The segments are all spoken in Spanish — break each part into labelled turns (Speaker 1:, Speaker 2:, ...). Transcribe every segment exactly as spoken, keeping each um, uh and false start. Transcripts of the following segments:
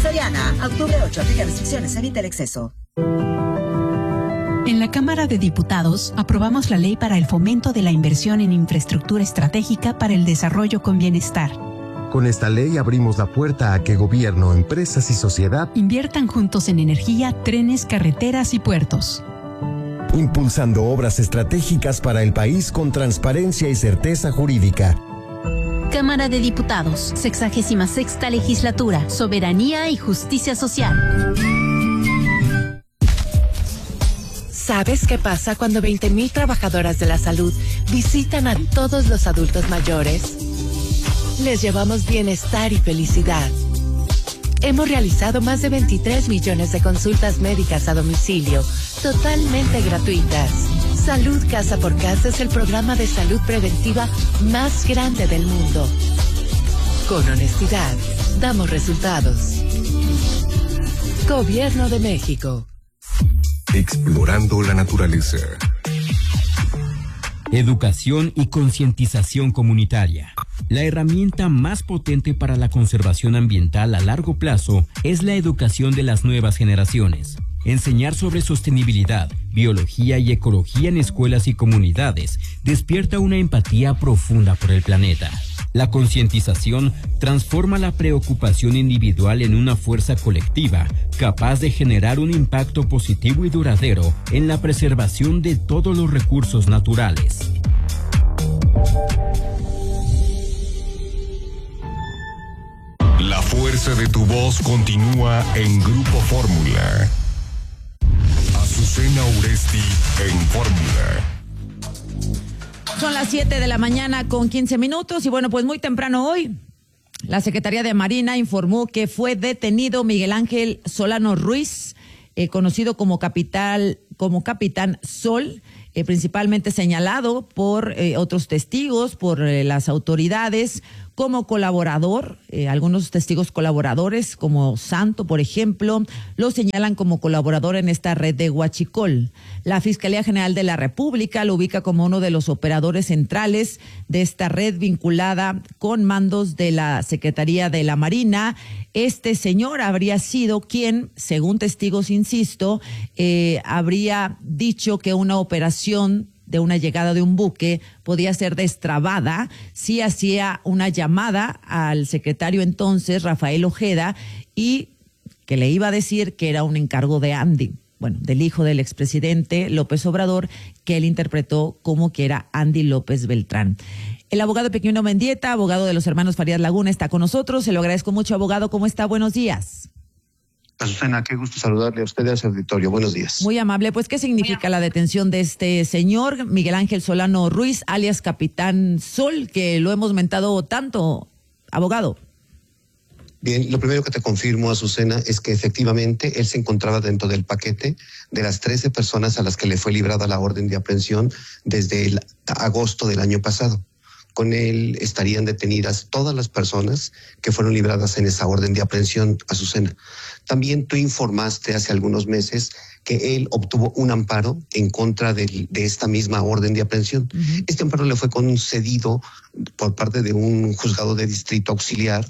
Speaker 1: Soriana, a octubre ocho, aplica restricciones, evita el exceso.
Speaker 2: En la Cámara de Diputados aprobamos la ley para el fomento de la inversión en infraestructura estratégica para el desarrollo con bienestar.
Speaker 3: Con esta ley abrimos la puerta a que gobierno, empresas y sociedad
Speaker 2: inviertan juntos en energía, trenes, carreteras y puertos.
Speaker 4: Impulsando obras estratégicas para el país con transparencia y certeza jurídica.
Speaker 5: Cámara de Diputados, sexagésima sexta legislatura, soberanía y justicia social.
Speaker 6: ¿Sabes qué pasa cuando veinte mil trabajadoras de la salud visitan a todos los adultos mayores? Les llevamos bienestar y felicidad. Hemos realizado más de veintitrés millones de consultas médicas a domicilio, totalmente gratuitas. Salud Casa por Casa es el programa de salud preventiva más grande del mundo. Con honestidad, damos resultados. Gobierno de México.
Speaker 7: Explorando la naturaleza.
Speaker 8: Educación y concientización comunitaria. La herramienta más potente para la conservación ambiental a largo plazo es la educación de las nuevas generaciones. Enseñar sobre sostenibilidad, biología y ecología en escuelas y comunidades despierta una empatía profunda por el planeta. La concientización transforma la preocupación individual en una fuerza colectiva capaz de generar un impacto positivo y duradero en la preservación de todos los recursos naturales.
Speaker 7: La fuerza de tu voz continúa en Grupo Fórmula. Azucena Uresti en Fórmula.
Speaker 9: Son las siete de la mañana con quince minutos y bueno, pues muy temprano hoy, la Secretaría de Marina informó que fue detenido Miguel Ángel Solano Ruiz, eh, conocido como Capital, como Capitán Sol, eh, principalmente señalado por eh, otros testigos, por eh, las autoridades, como colaborador. Eh, algunos testigos colaboradores, como Santo, por ejemplo, lo señalan como colaborador en esta red de Huachicol. La Fiscalía General de la República lo ubica como uno de los operadores centrales de esta red vinculada con mandos de la Secretaría de la Marina. Este señor habría sido quien, según testigos, insisto, eh, habría dicho que una operación de una llegada de un buque podía ser destrabada si hacía una llamada al secretario entonces, Rafael Ojeda, y que le iba a decir que era un encargo de Andy, bueno, del hijo del expresidente López Obrador, que él interpretó como que era Andy López Beltrán. El abogado Pequino Mendieta, abogado de los hermanos Farías Laguna, está con nosotros. Se lo agradezco mucho, abogado. ¿Cómo está? Buenos días.
Speaker 10: Azucena, qué gusto saludarle a usted y a su auditorio. Buenos días.
Speaker 9: Muy amable. Pues, ¿qué significa la detención de este señor, Miguel Ángel Solano Ruiz, alias Capitán Sol, que lo hemos mentado tanto, abogado?
Speaker 10: Bien, lo primero que te confirmo, Azucena, es que efectivamente él se encontraba dentro del paquete de las trece personas a las que le fue librada la orden de aprehensión desde el agosto del año pasado. Con él estarían detenidas todas las personas que fueron libradas en esa orden de aprehensión, Azucena. También tú informaste hace algunos meses que él obtuvo un amparo en contra de, de esta misma orden de aprehensión. Uh-huh. Este amparo le fue concedido por parte de un juzgado de distrito auxiliar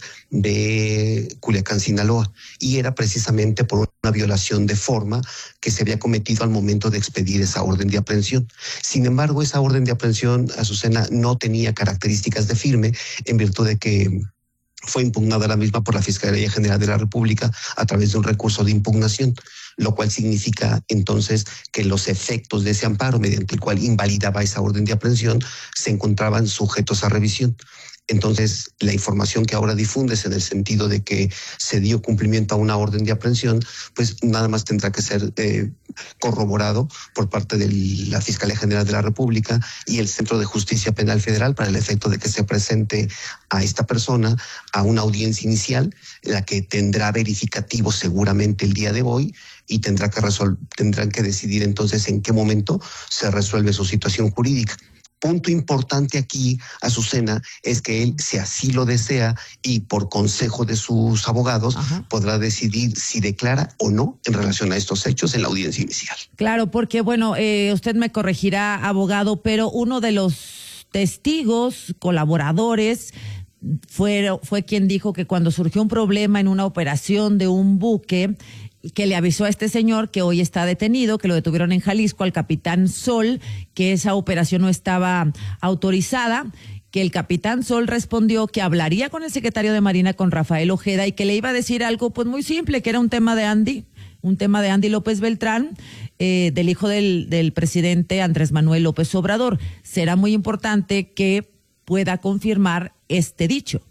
Speaker 10: de Culiacán, Sinaloa, y era precisamente por una violación de forma que se había cometido al momento de expedir esa orden de aprehensión. Sin embargo, esa orden de aprehensión, Azucena, no tenía características de firme en virtud de que fue impugnada la misma por la Fiscalía General de la República a través de un recurso de impugnación, lo cual significa entonces que los efectos de ese amparo, mediante el cual invalidaba esa orden de aprehensión, se encontraban sujetos a revisión. Entonces, la información que ahora difundes en el sentido de que se dio cumplimiento a una orden de aprehensión, pues nada más tendrá que ser eh, corroborado por parte de la Fiscalía General de la República y el Centro de Justicia Penal Federal para el efecto de que se presente a esta persona a una audiencia inicial, la que tendrá verificativo seguramente el día de hoy, y tendrá que resol- tendrán que decidir entonces en qué momento se resuelve su situación jurídica. Punto importante aquí, Azucena, es que él, si así lo desea y por consejo de sus abogados, Ajá. podrá decidir si declara o no en relación a estos hechos en la audiencia inicial.
Speaker 9: Claro, porque bueno, eh, usted me corregirá, abogado, pero uno de los testigos, colaboradores, fue, fue quien dijo que cuando surgió un problema en una operación de un buque, que le avisó a este señor que hoy está detenido, que lo detuvieron en Jalisco, al capitán Sol, que esa operación no estaba autorizada, que el capitán Sol respondió que hablaría con el secretario de Marina, con Rafael Ojeda, y que le iba a decir algo pues muy simple, que era un tema de Andy, un tema de Andy López Beltrán, eh, del hijo del, del presidente Andrés Manuel López Obrador. Será muy importante que pueda confirmar este dicho.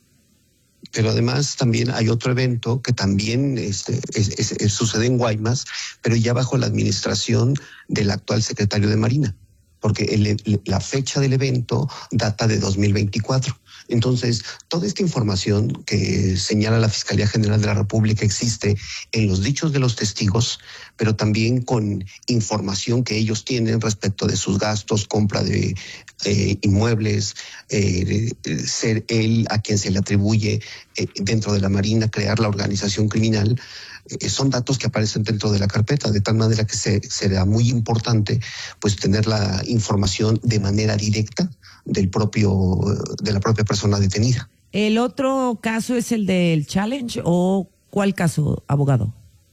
Speaker 10: Pero además también hay otro evento que también este, es, es, es, sucede en Guaymas, pero ya bajo la administración del actual secretario de Marina, porque el, la fecha del evento data de dos mil veinticuatro. Entonces, toda esta información que señala la Fiscalía General de la República existe en los dichos de los testigos, pero también con información que ellos tienen respecto de sus gastos, compra de eh, inmuebles, eh, ser él a quien se le atribuye eh, dentro de la Marina crear la organización criminal. Eh, son datos que aparecen dentro de la carpeta, de tal manera que se, será muy importante pues tener la información de manera directa del propio, de la propia persona detenida.
Speaker 9: ¿El otro caso es el del Challenge o cuál caso, abogado?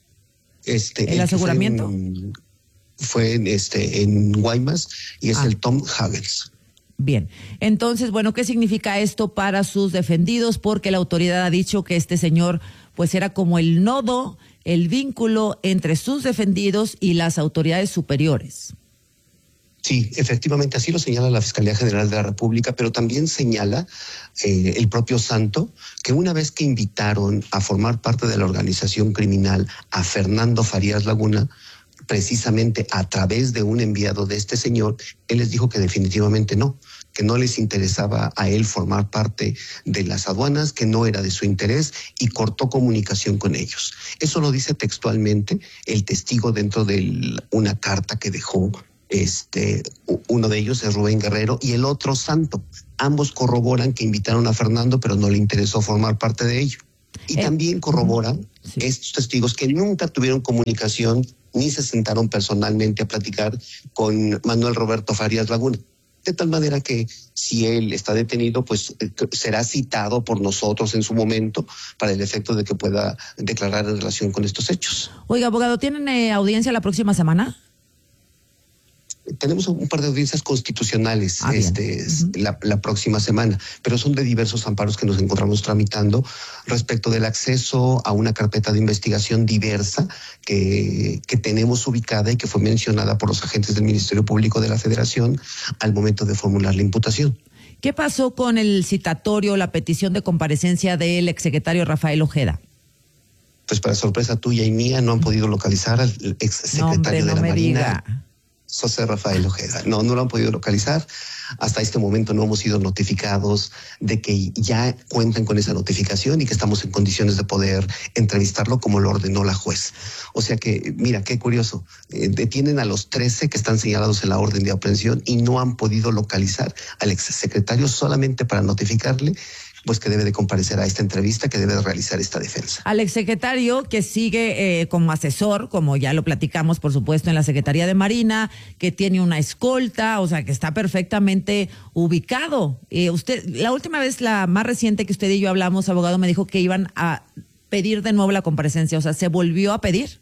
Speaker 10: Este,
Speaker 9: ¿El, el aseguramiento?
Speaker 10: Fue, en, fue en, este, en Guaymas y es ah. el Tom Hagels.
Speaker 9: Bien, entonces, bueno, ¿qué significa esto para sus defendidos? Porque la autoridad ha dicho que este señor pues era como el nodo, el vínculo entre sus defendidos y las autoridades superiores.
Speaker 10: Sí, efectivamente, así lo señala la Fiscalía General de la República, pero también señala eh, el propio Santo que una vez que invitaron a formar parte de la organización criminal a Fernando Farías Laguna, precisamente a través de un enviado de este señor, él les dijo que definitivamente no, que no les interesaba a él formar parte de las aduanas, que no era de su interés y cortó comunicación con ellos. Eso lo dice textualmente el testigo dentro de una carta que dejó. Este, uno de ellos es Rubén Guerrero y el otro Santo. Ambos corroboran que invitaron a Fernando, pero no le interesó formar parte de ello. Y eh, también corroboran sí. estos testigos que nunca tuvieron comunicación ni se sentaron personalmente a platicar con Manuel Roberto Farías Laguna. De tal manera que si él está detenido, pues será citado por nosotros en su momento para el efecto de que pueda declarar en relación con estos hechos.
Speaker 9: Oiga, abogado, ¿tienen eh, audiencia la próxima semana?
Speaker 10: Tenemos un par de audiencias constitucionales ah, este, uh-huh. la, la próxima semana, pero son de diversos amparos que nos encontramos tramitando respecto del acceso a una carpeta de investigación diversa que, que tenemos ubicada y que fue mencionada por los agentes del Ministerio Público de la Federación al momento de formular la imputación.
Speaker 9: ¿Qué pasó con el citatorio, la petición de comparecencia del exsecretario Rafael Ojeda?
Speaker 10: Pues para sorpresa tuya y mía no han podido localizar al exsecretario no, hombre, no de la
Speaker 9: me
Speaker 10: Marina.
Speaker 9: Diga.
Speaker 10: José Rafael Ojeda. No, no lo han podido localizar. Hasta este momento no hemos sido notificados de que ya cuentan con esa notificación y que estamos en condiciones de poder entrevistarlo como lo ordenó la juez. O sea que, mira, qué curioso. Eh, detienen a los trece que están señalados en la orden de aprehensión y no han podido localizar al exsecretario solamente para notificarle pues que debe de comparecer a esta entrevista, que debe de realizar esta defensa.
Speaker 9: Al exsecretario que sigue eh, como asesor, como ya lo platicamos, por supuesto, en la Secretaría de Marina, que tiene una escolta, o sea, que está perfectamente ubicado. Eh, usted, la última vez, la más reciente que usted y yo hablamos, abogado, me dijo que iban a pedir de nuevo la comparecencia, o sea, ¿se volvió a pedir?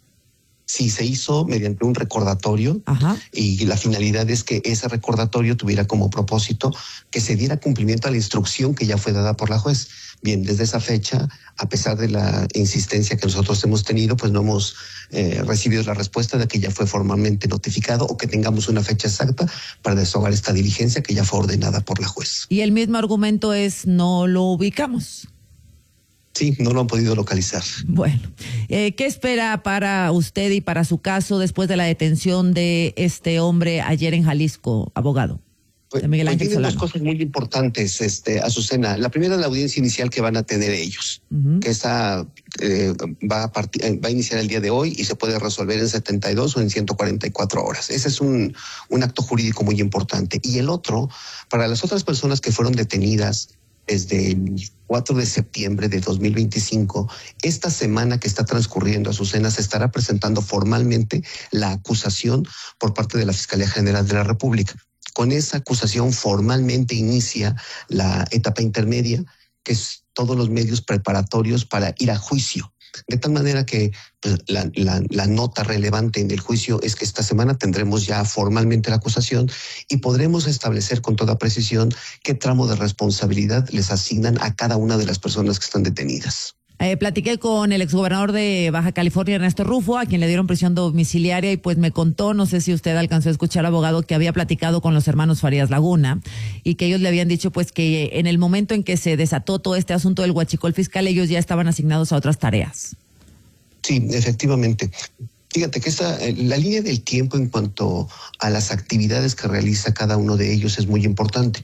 Speaker 10: Sí, se hizo mediante un recordatorio. Ajá. Y la finalidad es que ese recordatorio tuviera como propósito que se diera cumplimiento a la instrucción que ya fue dada por la juez. Bien, desde esa fecha, a pesar de la insistencia que nosotros hemos tenido, pues no hemos eh, recibido la respuesta de que ya fue formalmente notificado o que tengamos una fecha exacta para desahogar esta diligencia que ya fue ordenada por la juez.
Speaker 9: Y el mismo argumento es no lo ubicamos.
Speaker 10: Sí, no lo han podido localizar.
Speaker 9: Bueno, eh, ¿qué espera para usted y para su caso después de la detención de este hombre ayer en Jalisco, abogado?
Speaker 10: Pues,
Speaker 9: de Miguel Ángel
Speaker 10: pues tienen
Speaker 9: Solano.
Speaker 10: dos cosas muy importantes, este, Azucena. La primera es la audiencia inicial que van a tener ellos, uh-huh. que esta eh, va, a partir, va a iniciar el día de hoy y se puede resolver en setenta y dos o en ciento cuarenta y cuatro horas. Ese es un, un acto jurídico muy importante. Y el otro, para las otras personas que fueron detenidas desde el cuatro de septiembre de dos mil veinticinco, esta semana que está transcurriendo, Azucena, se estará presentando formalmente la acusación por parte de la Fiscalía General de la República. Con esa acusación formalmente inicia la etapa intermedia, que es todos los medios preparatorios para ir a juicio. De tal manera que pues, la, la, la nota relevante en el juicio es que esta semana tendremos ya formalmente la acusación y podremos establecer con toda precisión qué tramo de responsabilidad les asignan a cada una de las personas que están detenidas.
Speaker 9: Eh, platiqué con el exgobernador de Baja California, Ernesto Rufo, a quien le dieron prisión domiciliaria y pues me contó, no sé si usted alcanzó a escuchar, abogado, que había platicado con los hermanos Farías Laguna y que ellos le habían dicho pues que en el momento en que se desató todo este asunto del huachicol fiscal, ellos ya estaban asignados a otras tareas.
Speaker 10: Sí, efectivamente. Fíjate que esta, la línea del tiempo en cuanto a las actividades que realiza cada uno de ellos es muy importante.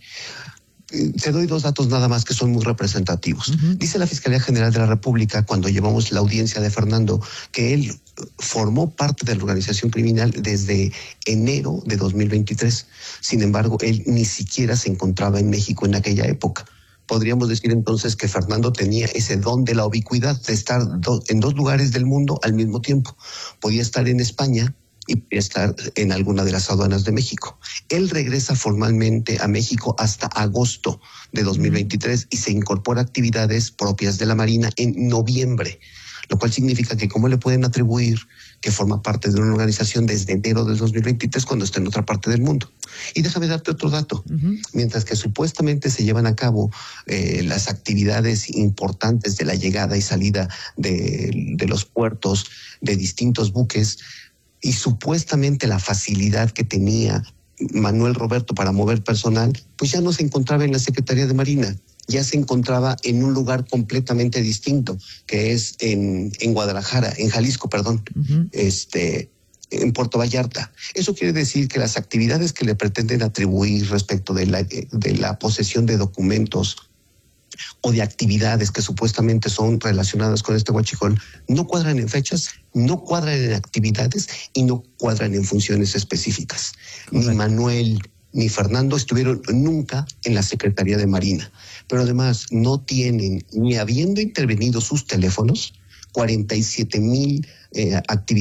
Speaker 10: Te doy dos datos nada más que son muy representativos. Uh-huh. Dice la Fiscalía General de la República, cuando llevamos la audiencia de Fernando, que él formó parte de la organización criminal desde enero de dos mil veintitrés. Sin embargo, él ni siquiera se encontraba en México en aquella época. Podríamos decir entonces que Fernando tenía ese don de la ubicuidad, de estar do- en dos lugares del mundo al mismo tiempo. Podía estar en España y estar en alguna de las aduanas de México. Él regresa formalmente a México hasta agosto de dos mil veintitrés y se incorpora a actividades propias de la Marina en noviembre, lo cual significa que cómo le pueden atribuir que forma parte de una organización desde enero del dos mil veintitrés cuando está en otra parte del mundo. Y déjame darte otro dato. Uh-huh. Mientras que supuestamente se llevan a cabo eh, las actividades importantes de la llegada y salida de, de los puertos de distintos buques, y supuestamente la facilidad que tenía Manuel Roberto para mover personal, pues ya no se encontraba en la Secretaría de Marina, ya se encontraba en un lugar completamente distinto, que es en, en Guadalajara, en Jalisco, perdón, uh-huh. este, en Puerto Vallarta. Eso quiere decir que las actividades que le pretenden atribuir respecto de la, de la posesión de documentos o de actividades que supuestamente son relacionadas con este huachicol no cuadran en fechas, no cuadran en actividades y no cuadran en funciones específicas. Correcto. Ni Manuel ni Fernando estuvieron nunca en la Secretaría de Marina, pero además no tienen, ni habiendo intervenido sus teléfonos, cuarenta y siete mil eh, actividades